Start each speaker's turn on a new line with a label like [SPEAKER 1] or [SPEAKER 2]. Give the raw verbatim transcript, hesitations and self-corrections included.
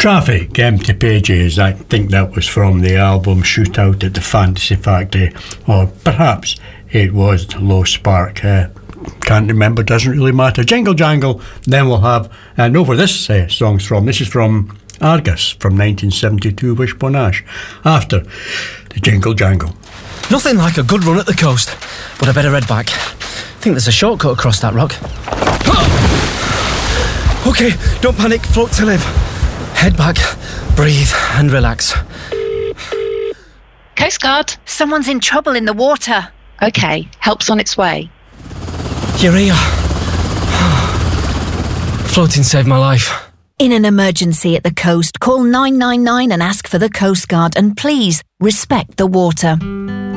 [SPEAKER 1] Traffic, Empty Pages. I think that was from the album Shootout at the Fantasy Factory, or perhaps it was Low Spark. Uh, can't remember, doesn't really matter. Jingle Jangle, then we'll have, and over this uh, song's from, this is from Argus from nineteen seventy-two, Wishbone Ash, after the Jingle Jangle.
[SPEAKER 2] Nothing like a good run at the coast, but I better head back. I think there's a shortcut across that rock. OK, don't panic, float to live. Head back, breathe and relax.
[SPEAKER 3] Coast Guard.
[SPEAKER 4] Someone's in trouble in the water.
[SPEAKER 3] OK, help's on its way.
[SPEAKER 2] You're here. Floating saved my life.
[SPEAKER 4] In an emergency at the coast, call nine nine nine and ask for the Coast Guard, and please respect the water.